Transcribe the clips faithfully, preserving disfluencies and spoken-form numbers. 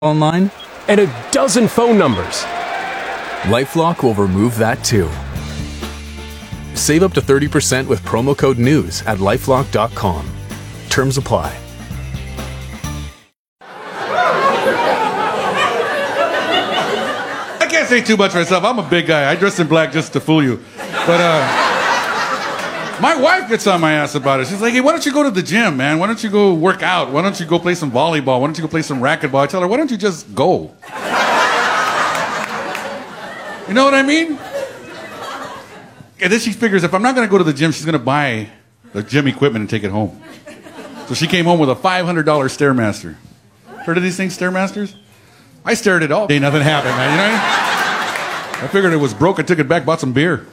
online, and a dozen phone numbers. LifeLock will remove that too. Save up to thirty percent with promo code NEWS at lifelock dot com. Terms apply. I can't say too much for myself. I'm a big guy. I dress in black just to fool you. But uh, my wife gets on my ass about it. She's like, hey, why don't you go to the gym, man? Why don't you go work out? Why don't you go play some volleyball? Why don't you go play some racquetball? I tell her, why don't you just go? You know what I mean? And then she figures if I'm not going to go to the gym, she's going to buy the gym equipment and take it home. So she came home with a five hundred dollars Stairmaster. Heard of these things, Stairmasters? I stared at it all. Ain't nothing happened, man. You know what I mean? I figured it was broke. I took it back, bought some beer.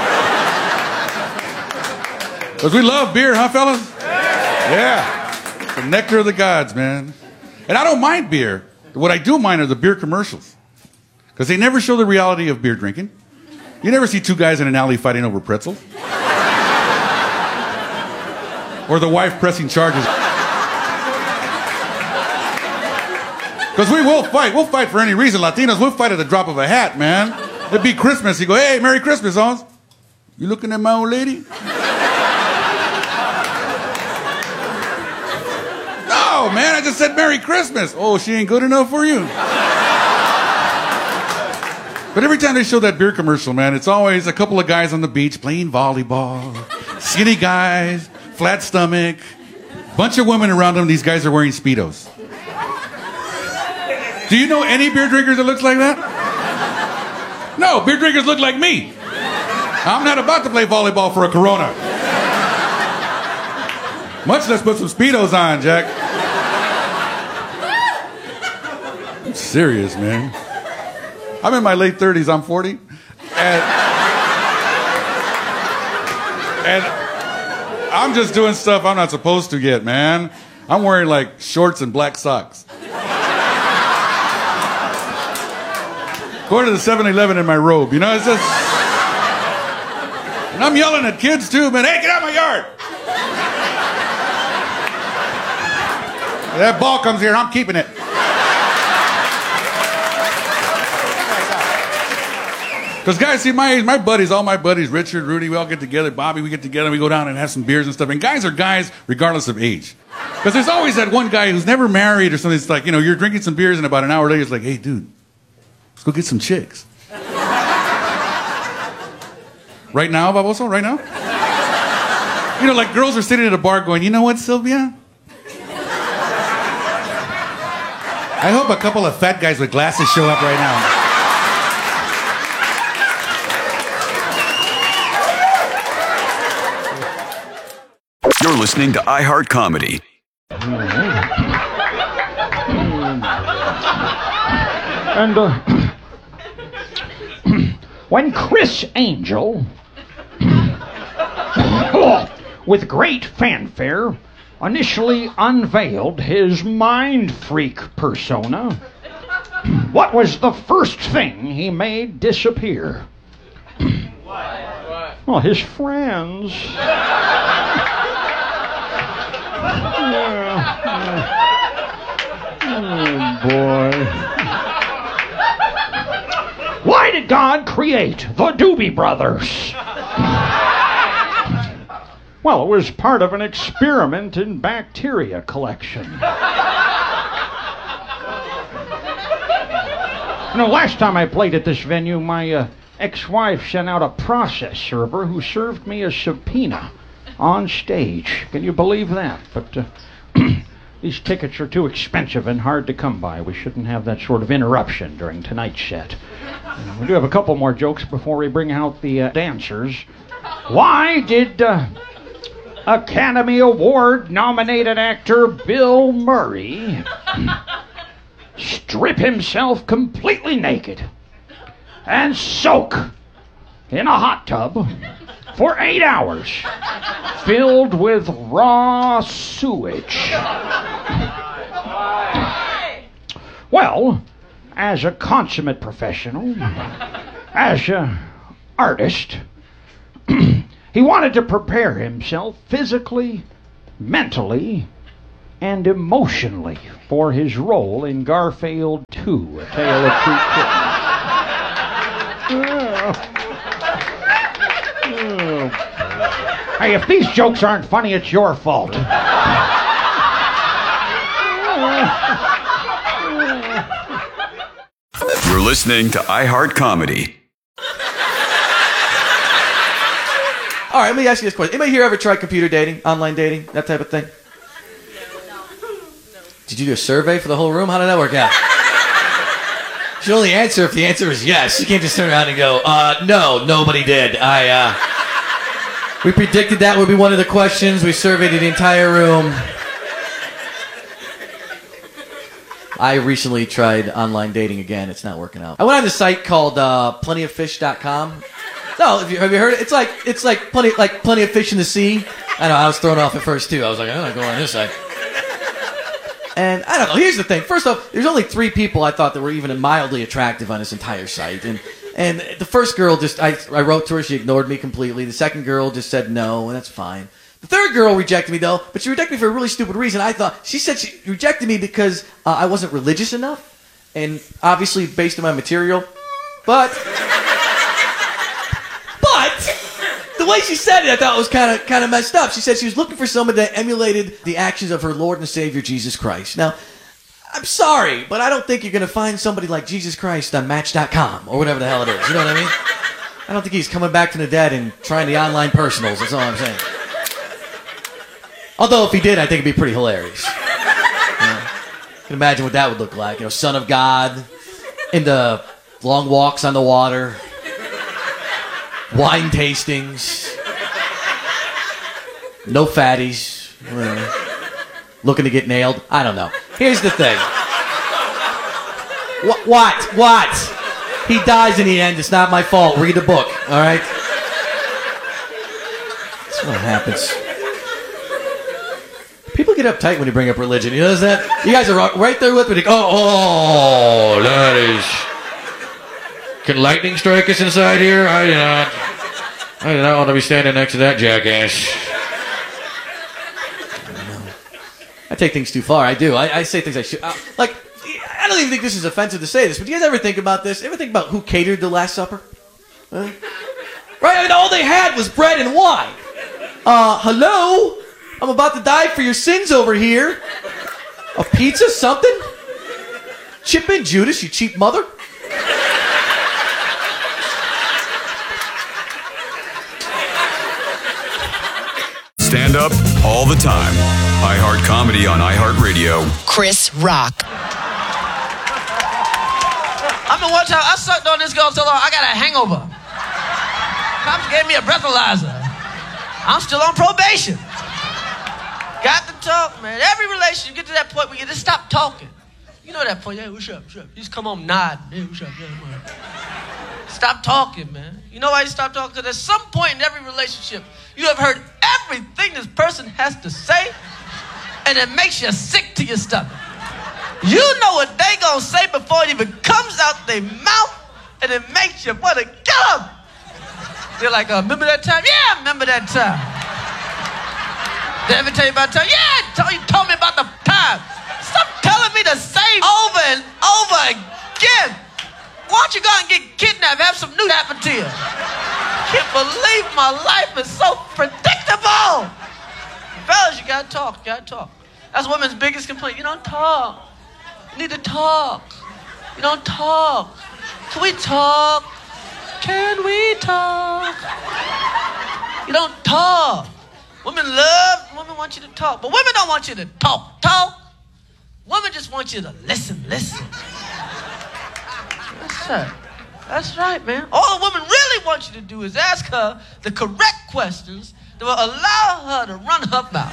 Because we love beer, huh, fellas? Yeah. The nectar of the gods, man. And I don't mind beer. What I do mind are the beer commercials. Because they never show the reality of beer drinking. You never see two guys in an alley fighting over pretzels. Or the wife pressing charges. Because we will fight. We'll fight for any reason. Latinos, we'll fight at the drop of a hat, man. It'd be Christmas. You go, hey, Merry Christmas, Hans. You looking at my old lady? No, man, I just said Merry Christmas. Oh, she ain't good enough for you? But every time they show that beer commercial, man, it's always a couple of guys on the beach playing volleyball. Skinny guys, flat stomach, bunch of women around them. These guys are wearing Speedos. Do you know any beer drinkers that looks like that? No, beer drinkers look like me. I'm not about to play volleyball for a Corona. Much less put some Speedos on, Jack. I'm serious, man. I'm in my late thirties. I'm forty. And, and I'm just doing stuff I'm not supposed to yet, man. I'm wearing, like, shorts and black socks. Going to the seven eleven in my robe, you know, it's just... And I'm yelling at kids, too, man. Hey, get out of my yard! That ball comes here, I'm keeping it. Because, guys, see, my my buddies, all my buddies, Richard, Rudy, we all get together, Bobby, we get together, we go down and have some beers and stuff. And guys are guys regardless of age. Because there's always that one guy who's never married or something. It's like, you know, you're drinking some beers and about an hour later, it's like, hey, dude, let's go get some chicks. Right now, Baboso? Right now? You know, like girls are sitting at a bar going, you know what, Sylvia? I hope a couple of fat guys with glasses show up right now. You're listening to iHeart Comedy. And uh, when Chris Angel, with great fanfare, initially unveiled his mind freak persona, what was the first thing he made disappear? What? Well, his friends. Oh, boy. Why did God create the Doobie Brothers? Well, it was part of an experiment in bacteria collection. You know, last time I played at this venue, my uh, ex-wife sent out a process server who served me a subpoena on stage. Can you believe that? But uh, these tickets are too expensive and hard to come by. We shouldn't have that sort of interruption during tonight's set. Uh, we do have a couple more jokes before we bring out the uh, dancers. Why did uh, Academy Award nominated actor Bill Murray strip himself completely naked and soak in a hot tub for eight hours filled with raw sewage? Well, as a consummate professional, as an artist, he wanted to prepare himself physically, mentally, and emotionally for his role in Garfield two, A Tale of Two Kittens. Hey, if these jokes aren't funny, it's your fault. You're listening to iHeart Comedy. All right, let me ask you this question. Anybody here ever tried computer dating, online dating, that type of thing? No. Did you do a survey for the whole room? How did that work out? You should only answer if the answer is yes. You can't just turn around and go, uh, no, nobody did. I, uh... We predicted that would be one of the questions. We surveyed the entire room. I recently tried online dating again. It's not working out. I went on this site called uh, plenty of fish dot com. No, have you, have you heard it? It's like it's like plenty like plenty of fish in the sea. I know, I was thrown off at first too. I was like, I'm not going on this site. And I don't know. Here's the thing. First off, there's only three people I thought that were even mildly attractive on this entire site. And and the first girl just I I wrote to her. She ignored me completely. The second girl just said no, and that's fine. The third girl rejected me, though, but she rejected me for a really stupid reason. I thought she said she rejected me because uh, I wasn't religious enough, and obviously based on my material. But, but the way she said it, I thought was kind of kind of messed up. She said she was looking for someone that emulated the actions of her Lord and Savior Jesus Christ. Now, I'm sorry, but I don't think you're going to find somebody like Jesus Christ on Match dot com or whatever the hell it is. You know what I mean? I don't think he's coming back from the dead and trying the online personals. That's all I'm saying. Although if he did, I think it'd be pretty hilarious. You know, you can imagine what that would look like. You know, Son of God, into long walks on the water, wine tastings, no fatties, you know, looking to get nailed. I don't know. Here's the thing. What? What? What? He dies in the end. It's not my fault. Read the book, all right? That's what happens. People get uptight when you bring up religion. You notice that? You guys are right there with me. Oh, oh, that is... Can lightning strike us inside here? I do not... I do not want to be standing next to that jackass. I take things too far. I do. I, I say things I should... Uh, like, I don't even think this is offensive to say this, but do you guys ever think about this? Ever think about who catered the Last Supper? Huh? Right? I mean, all they had was bread and wine. Uh, hello? I'm about to die for your sins over here. A pizza, something? Chip in, Judas, you cheap mother. Stand up all the time. iHeart Comedy on iHeartRadio. Chris Rock. I mean, one time I sucked on this girl so long I got a hangover. Cops gave me a breathalyzer. I'm still on probation. Got to talk, man. Every relationship, you get to that point where you just stop talking. You know that point. Hey, what's up? What's up? You just come home nodding. Hey, what's up? Yeah, what's up? Stop talking, man. You know why you stop talking? Because at some point in every relationship, you have heard everything this person has to say, and it makes you sick to your stomach. You know what they gonna say before it even comes out their mouth, and it makes you want to kill them. They're like, uh, remember that time? Yeah, remember that time. Did I ever tell you about the time? Yeah, tell, you told me about the time. Stop telling me the same over and over again. Why don't you go and get kidnapped, have some new happen to you? Can't believe my life is so predictable. Fellas, you gotta talk, you gotta talk. That's women's biggest complaint. You don't talk. You need to talk. You don't talk. Can we talk? Can we talk? You don't talk. Women love, women want you to talk. But women don't want you to talk, talk. Women just want you to listen, listen. That's right. That's right, man. All a woman really wants you to do is ask her the correct questions that will allow her to run her mouth.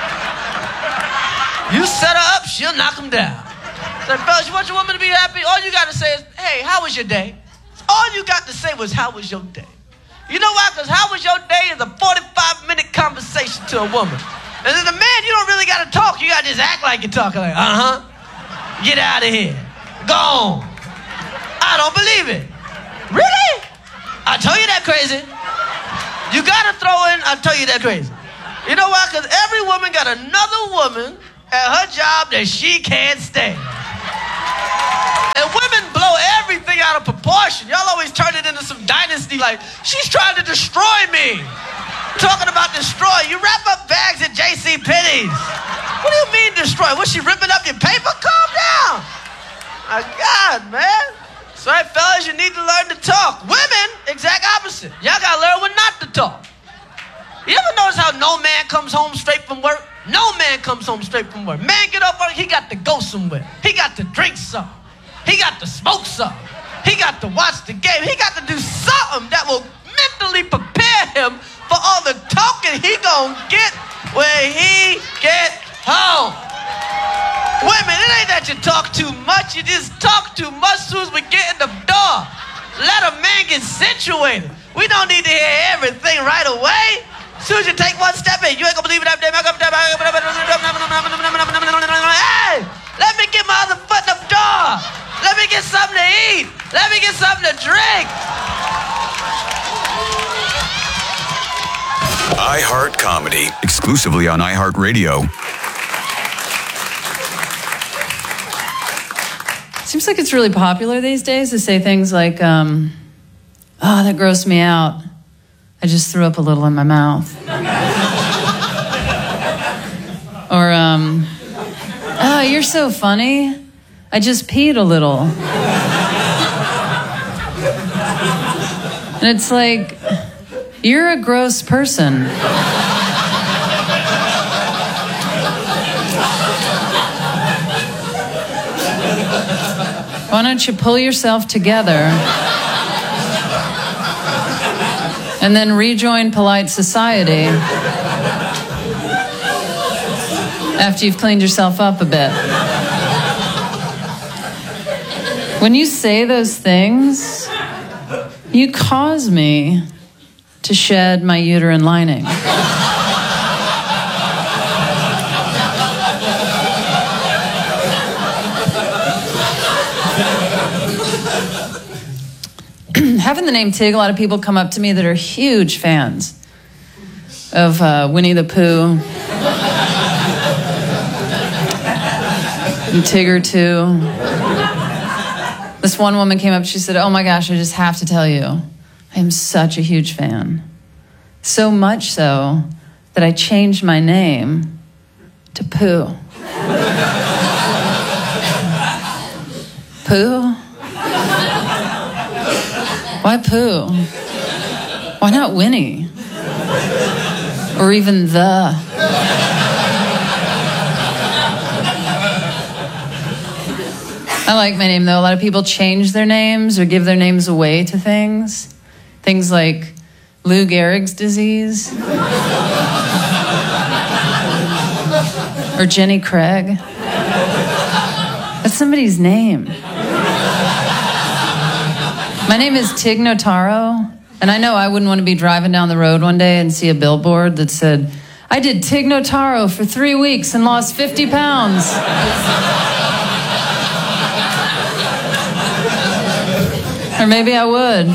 You set her up, she'll knock them down. Say, fellas, you want your woman to be happy? All you got to say is, hey, how was your day? All you got to say was, how was your day? You know why? Because how was your day is a forty-five minute conversation to a woman. And as a man, you don't really got to talk. You got to just act like you're talking. Like, uh-huh. Get out of here. Go on. I don't believe it. Really? I tell you that crazy. You got to throw in, I tell you that crazy. You know why? Because every woman got another woman at her job that she can't stand. And women blow everything out of proportion. Y'all always turn it into some dynasty like, she's trying to destroy me. Talking about destroy. You wrap up bags at J C Penney's. What do you mean destroy? Was she ripping up your paper? Calm down. My God, man. So, hey, fellas, you need to learn to talk. Women, exact opposite. Y'all gotta learn when not to talk. You ever notice how no man comes home straight from work? No man comes home straight from work. Man get up, he got to go somewhere. He got to drink something. He got to smoke something. He got to watch the game. He got to do something that will mentally prepare him for all the talking he gonna get when he get home. Women, it ain't that you talk too much. You just talk too much as soon as we get in the door. Let a man get situated. We don't need to hear everything right away. As soon as you take one step in, you ain't gonna believe it. Hey, let me get my other foot in the door. Let me get something to eat. Let me get something to drink. iHeart Comedy, exclusively on iHeartRadio. Seems like it's really popular these days to say things like, um, oh, that grossed me out. I just threw up a little in my mouth. Or, um, oh, you're so funny. I just peed a little. And it's like, you're a gross person. Why don't you pull yourself together and then rejoin polite society after you've cleaned yourself up a bit? When you say those things, you cause me to shed my uterine lining. Having the name Tig, a lot of people come up to me that are huge fans of uh, Winnie the Pooh and Tigger too. This one woman came up, she said, oh my gosh, I just have to tell you, I am such a huge fan. So much so that I changed my name to Pooh. Pooh? Why Pooh? Why not Winnie? Or even the? I like my name, though. A lot of people change their names or give their names away to things. Things like Lou Gehrig's disease. Or Jenny Craig. That's somebody's name. My name is Tig Notaro, and I know I wouldn't want to be driving down the road one day and see a billboard that said, I did Tig Notaro for three weeks and lost fifty pounds. Or maybe I would.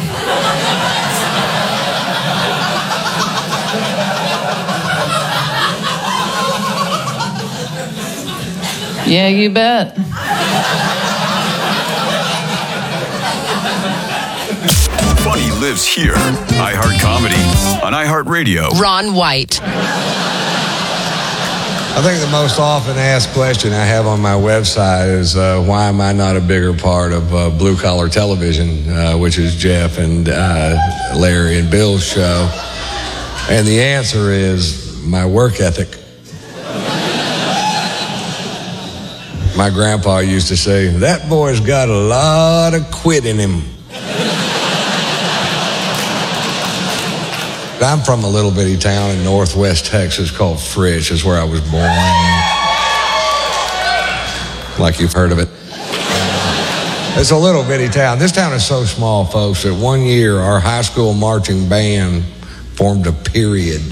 Yeah, you bet. Funny lives here. iHeart Comedy on iHeartRadio. Ron White. I think the most often asked question I have on my website is uh, why am I not a bigger part of uh, Blue Collar Television, uh, which is Jeff and uh, Larry and Bill's show. And the answer is my work ethic. My grandpa used to say, that boy's got a lot of quit in him. I'm from a little bitty town in northwest Texas called Fritch. Is where I was born. Like you've heard of it. It's a little bitty town. This town is so small, folks, that one year our high school marching band formed a period.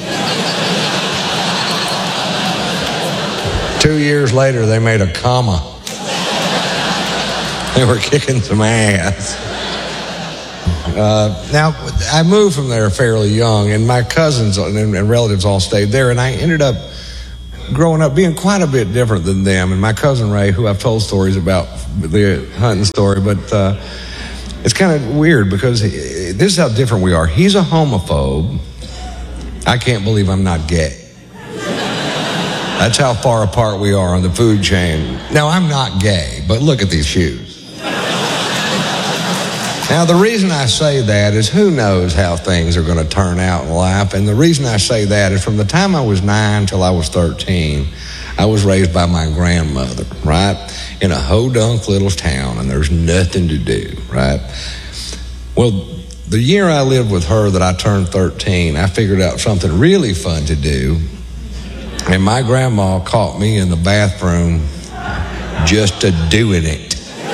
Two years later, they made a comma. They were kicking some ass. Uh, now, I moved from there fairly young, and my cousins and, and relatives all stayed there, and I ended up growing up being quite a bit different than them. And my cousin Ray, who I've told stories about, the hunting story, but uh, it's kind of weird because he, this is how different we are. He's a homophobe. I can't believe I'm not gay. That's how far apart we are on the food chain. Now, I'm not gay, but look at these shoes. Now, the reason I say that is who knows how things are going to turn out in life. And the reason I say that is from the time I was nine till I was thirteen, I was raised by my grandmother, right? In a ho-dunk little town, and there's nothing to do, right? Well, the year I lived with her that I turned thirteen, I figured out something really fun to do. And my grandma caught me in the bathroom just a doing it.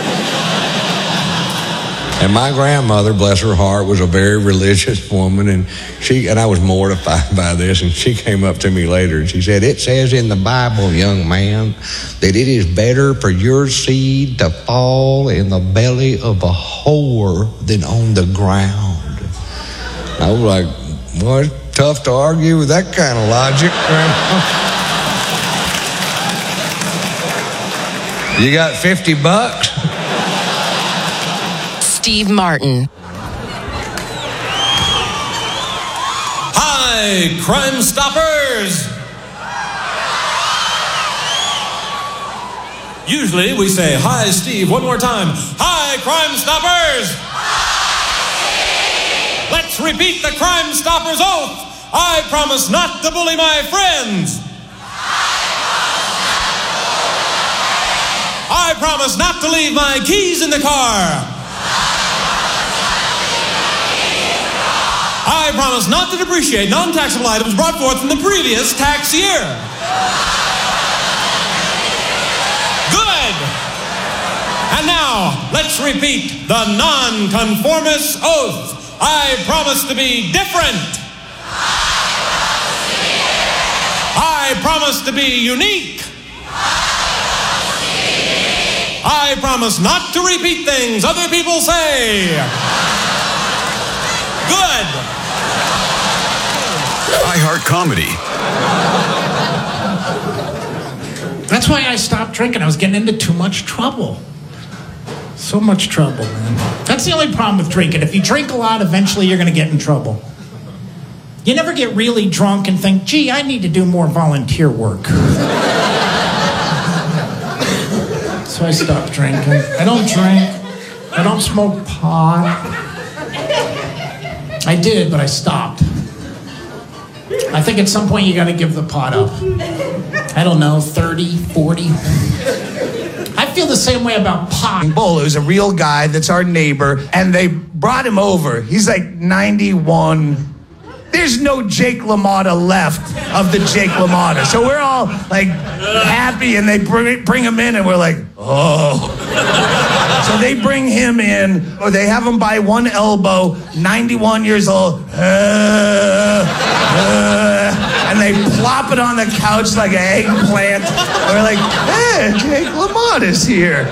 And my grandmother, bless her heart, was a very religious woman, and she and I was mortified by this, and she came up to me later and she said, "It says in the Bible, young man, that it is better for your seed to fall in the belly of a whore than on the ground." I was like, well, it's tough to argue with that kind of logic, Grandma. You got fifty bucks? Steve Martin. Hi, Crime Stoppers! Usually we say, "Hi, Steve," one more time. Hi, Crime Stoppers! Let's repeat the Crime Stoppers oath. I promise not to bully my friends. I promise not to leave my keys in the car. I promise not to depreciate non-taxable items brought forth from the previous tax year. Good. And now, let's repeat the non-conformist oath. I promise to be different. I promise to be unique. I promise not to repeat things other people say. Good. iHeart Comedy. That's why I stopped drinking. I was getting into too much trouble. So much trouble, man. That's the only problem with drinking. If you drink a lot, eventually you're going to get in trouble. You never get really drunk and think, gee, I need to do more volunteer work. So I stopped drinking. I don't drink. I don't smoke pot. I did, but I stopped. I think at some point you got to give the pot up. I don't know, thirty, forty. I feel the same way about pot. Bull is a real guy that's our neighbor, and they brought him over. He's like ninety-one. There's no Jake LaMotta left of the Jake LaMotta. So we're all like happy, and they bring, bring him in, and we're like, oh. So they bring him in, or they have him by one elbow, ninety-one years old, uh, uh, and they plop it on the couch like an eggplant. We're like, hey, Jake LaMotta's here.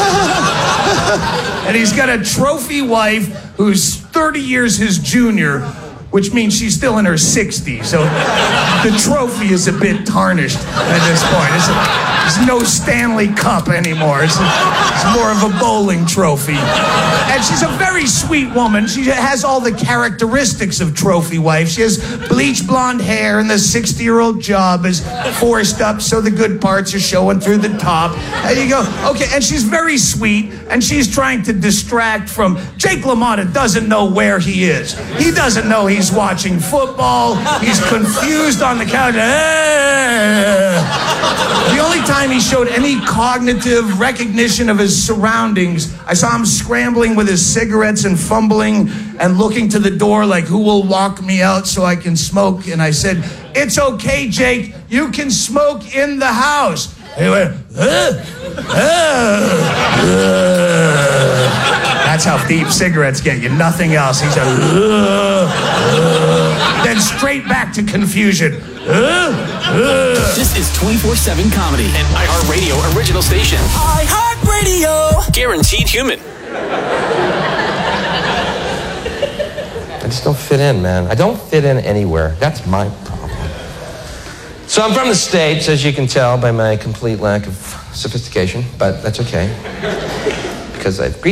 And he's got a trophy wife who's thirty years his junior, which means she's still in her sixties. So the trophy is a bit tarnished at this point. It's, a, it's no Stanley Cup anymore. It's, a, it's more of a bowling trophy. And she's a very sweet woman. She has all the characteristics of trophy wife. She has bleach blonde hair, and the sixty-year-old job is forced up so the good parts are showing through the top. And you go, okay, and she's very sweet, and she's trying to distract from... Jake LaMotta doesn't know where he is. He doesn't know he's watching football. He's confused on the couch. The only time he showed any cognitive recognition of his surroundings, I saw him scrambling with his cigarettes and fumbling and looking to the door like, who will walk me out so I can smoke? And I said, it's okay, Jake. You can smoke in the house. And he went, uh, uh, uh. That's how deep cigarettes get you. Nothing else. He's a, uh, uh. Then straight back to confusion. Uh, uh. This is twenty-four seven Comedy, an iHeartRadio original station. iHeartRadio. Guaranteed human. I just don't fit in, man. I don't fit in anywhere. That's my problem. So I'm from the States, as you can tell by my complete lack of sophistication, but that's okay. Because I've